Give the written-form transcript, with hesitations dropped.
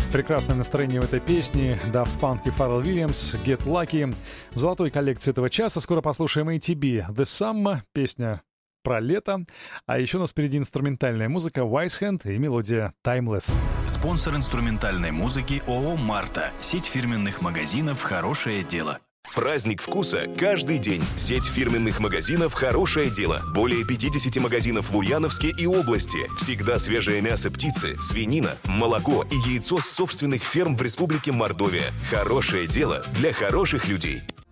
Прекрасное настроение в этой песне. Daft Punk и Pharrell Williams, Get Lucky. В золотой коллекции этого часа скоро послушаем ATB, The Summer, песня про лето. А еще у нас впереди инструментальная музыка Wise Hand и мелодия Timeless. Спонсор инструментальной музыки ООО «Марта». Сеть фирменных магазинов «Хорошее дело». Праздник вкуса каждый день. Сеть фирменных магазинов «Хорошее дело». Более 50 магазинов в Ульяновске и области. Всегда свежее мясо птицы, свинина, молоко и яйцо с собственных ферм в Республике Мордовия. Хорошее дело для хороших людей.